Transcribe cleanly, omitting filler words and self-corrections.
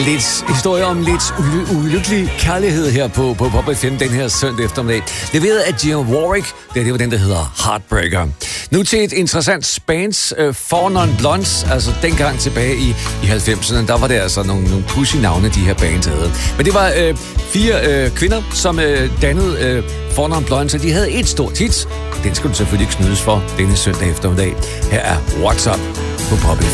Lidt historie om lidt ulykkelig kærlighed her på Pop FM den her søndag eftermiddag. Leveret af Gina Warwick. Det var den, der hedder Heartbreaker. Nu til et interessant bands, Four Non Blondes. Altså dengang tilbage i 90'erne, der var det altså nogle pushy navne, de her bands havde. Men det var 4 kvinder, som dannede Four Non Blondes, og de havde et stort hit. Den skal du selvfølgelig ikke snydes for denne søndag eftermiddag. Her er What's Up på Pop FM.